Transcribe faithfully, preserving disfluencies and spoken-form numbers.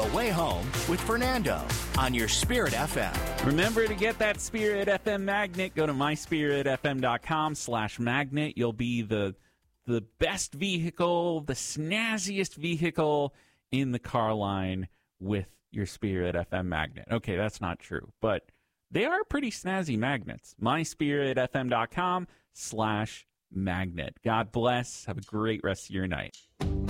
The Way Home with Fernando on your Spirit F M. Remember to get that Spirit F M magnet. Go to myspiritfm.com slash magnet. You'll be the the best vehicle, the snazziest vehicle in the car line with your Spirit F M magnet. Okay, that's not true, but they are pretty snazzy magnets. myspiritfm.com slash magnet. God bless. Have a great rest of your night.